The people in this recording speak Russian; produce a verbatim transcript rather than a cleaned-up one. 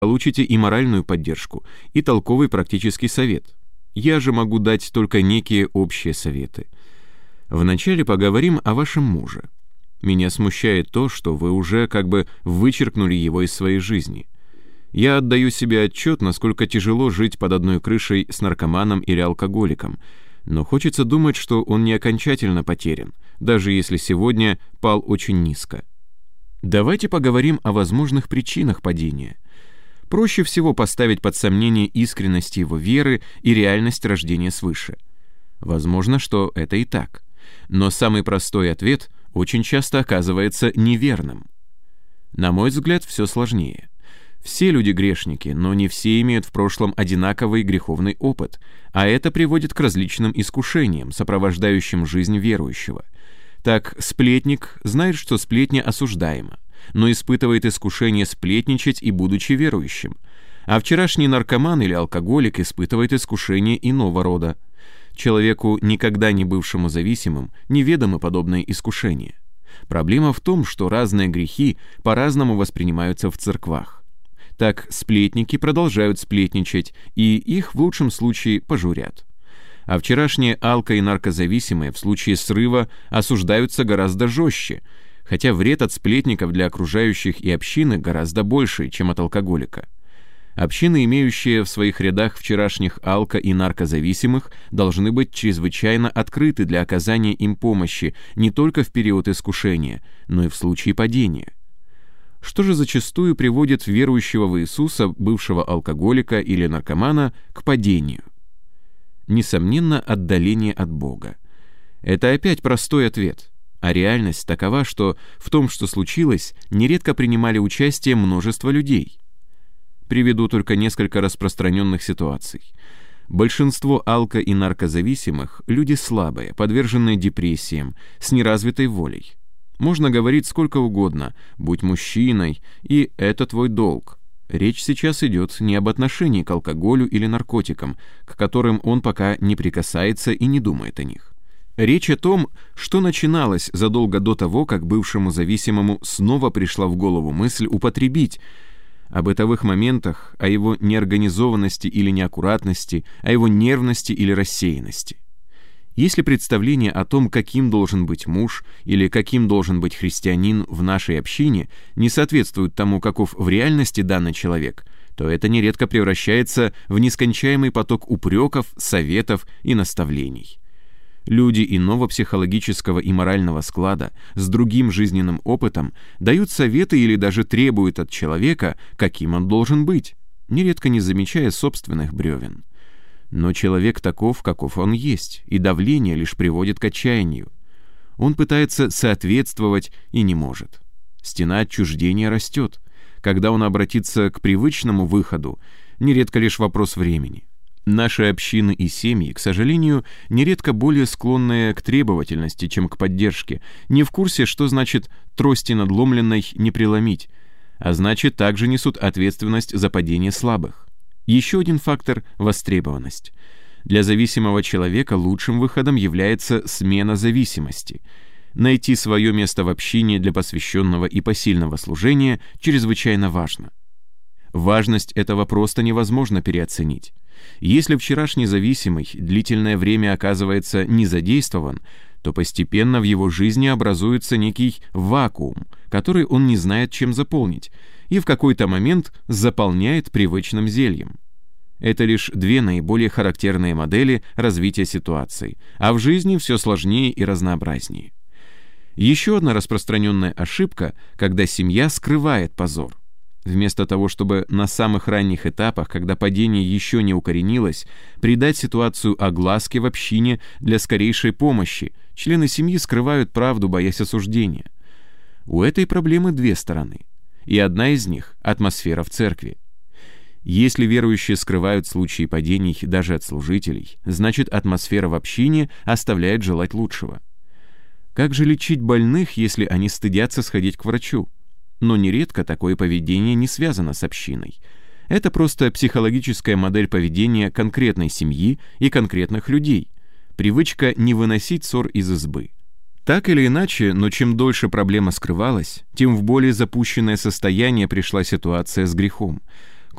получите и моральную поддержку, и толковый практический совет. Я же могу дать только некие общие советы. Вначале поговорим о вашем муже. Меня смущает то, что вы уже как бы вычеркнули его из своей жизни. Я отдаю себе отчет, насколько тяжело жить под одной крышей с наркоманом или алкоголиком, но хочется думать, что он не окончательно потерян, даже если сегодня пал очень низко. Давайте поговорим о возможных причинах падения. Проще всего поставить под сомнение искренность его веры и реальность рождения свыше. Возможно, что это и так. Но самый простой ответ очень часто оказывается неверным. На мой взгляд, все сложнее. Все люди грешники, но не все имеют в прошлом одинаковый греховный опыт, а это приводит к различным искушениям, сопровождающим жизнь верующего. Так, сплетник знает, что сплетня осуждаема, но испытывает искушение сплетничать и будучи верующим. А вчерашний наркоман или алкоголик испытывает искушение иного рода. Человеку, никогда не бывшему зависимым, неведомы подобные искушения. Проблема в том, что разные грехи по-разному воспринимаются в церквах. Так сплетники продолжают сплетничать, и их в лучшем случае пожурят. А вчерашние алко- и наркозависимые в случае срыва осуждаются гораздо жестче, хотя вред от сплетников для окружающих и общины гораздо больше, чем от алкоголика. Общины, имеющие в своих рядах вчерашних алко- и наркозависимых, должны быть чрезвычайно открыты для оказания им помощи не только в период искушения, но и в случае падения. Что же зачастую приводит верующего в Иисуса, бывшего алкоголика или наркомана, к падению? Несомненно, отдаление от Бога. Это опять простой ответ. А реальность такова, что в том, что случилось, нередко принимали участие множество людей. Приведу только несколько распространенных ситуаций. Большинство алко- и наркозависимых – люди слабые, подверженные депрессиям, с неразвитой волей. Можно говорить сколько угодно, будь мужчиной, и это твой долг. Речь сейчас идет не об отношении к алкоголю или наркотикам, к которым он пока не прикасается и не думает о них. Речь о том, что начиналось задолго до того, как бывшему зависимому снова пришла в голову мысль употребить, о бытовых моментах, о его неорганизованности или неаккуратности, о его нервности или рассеянности. Если представление о том, каким должен быть муж или каким должен быть христианин в нашей общине, не соответствует тому, каков в реальности данный человек, то это нередко превращается в нескончаемый поток упреков, советов и наставлений. Люди иного психологического и морального склада с другим жизненным опытом дают советы или даже требуют от человека, каким он должен быть, нередко не замечая собственных бревен. Но человек таков, каков он есть, и давление лишь приводит к отчаянию. Он пытается соответствовать и не может. Стена отчуждения растет. Когда он обратится к привычному выходу, нередко лишь вопрос времени. Наши общины и семьи, к сожалению, нередко более склонные к требовательности, чем к поддержке, не в курсе, что значит «трости надломленной не преломить», а значит, также несут ответственность за падение слабых. Еще один фактор – востребованность. Для зависимого человека лучшим выходом является смена зависимости. Найти свое место в общине для посвященного и посильного служения чрезвычайно важно. Важность этого просто невозможно переоценить. Если вчерашний зависимый длительное время оказывается не задействован, то постепенно в его жизни образуется некий вакуум, который он не знает, чем заполнить, и в какой-то момент заполняет привычным зельем. Это лишь две наиболее характерные модели развития ситуации, а в жизни все сложнее и разнообразнее. Еще одна распространенная ошибка, когда семья скрывает позор. Вместо того, чтобы на самых ранних этапах, когда падение еще не укоренилось, придать ситуацию огласке в общине для скорейшей помощи, члены семьи скрывают правду, боясь осуждения. У этой проблемы две стороны, и одна из них – атмосфера в церкви. Если верующие скрывают случаи падений даже от служителей, значит, атмосфера в общине оставляет желать лучшего. Как же лечить больных, если они стыдятся сходить к врачу? Но нередко такое поведение не связано с общиной. Это просто психологическая модель поведения конкретной семьи и конкретных людей, привычка не выносить ссор из избы. Так или иначе, но чем дольше проблема скрывалась, тем в более запущенное состояние пришла ситуация с грехом.